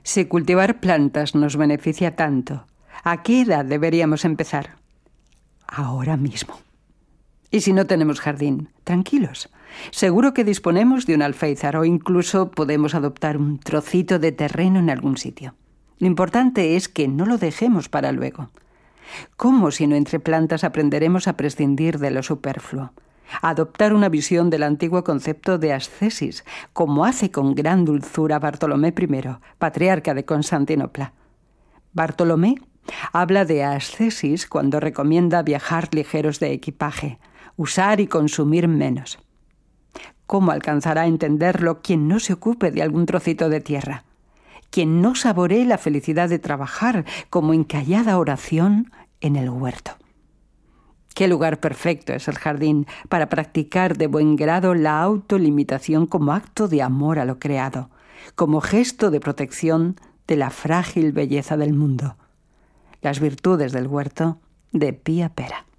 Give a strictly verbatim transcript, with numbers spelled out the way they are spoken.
Si cultivar plantas nos beneficia tanto, ¿a qué edad deberíamos empezar? Ahora mismo. Y si no tenemos jardín, tranquilos. Seguro que disponemos de un alféizar o incluso podemos adoptar un trocito de terreno en algún sitio. Lo importante es que no lo dejemos para luego. ¿Cómo si no entre plantas aprenderemos a prescindir de lo superfluo? A adoptar una visión del antiguo concepto de ascesis, como hace con gran dulzura Bartolomé primero, patriarca de Constantinopla. Bartolomé habla de ascesis cuando recomienda viajar ligeros de equipaje, usar y consumir menos. ¿Cómo alcanzará a entenderlo quien no se ocupe de algún trocito de tierra? Quien no saboree la felicidad de trabajar como en callada oración en el huerto. Qué lugar perfecto es el jardín para practicar de buen grado la autolimitación como acto de amor a lo creado, como gesto de protección de la frágil belleza del mundo. Las virtudes del huerto de Pía Pera.